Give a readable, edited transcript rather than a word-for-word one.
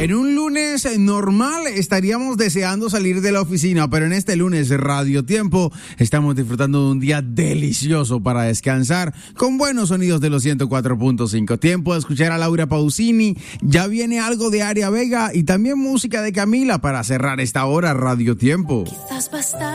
En un lunes normal estaríamos deseando salir de la oficina, pero en este lunes Radio Tiempo estamos disfrutando de un día delicioso para descansar con buenos sonidos de los 104.5. Tiempo de escuchar a Laura Pausini, ya viene algo de Aria Vega y también música de Camila para cerrar esta hora Radio Tiempo.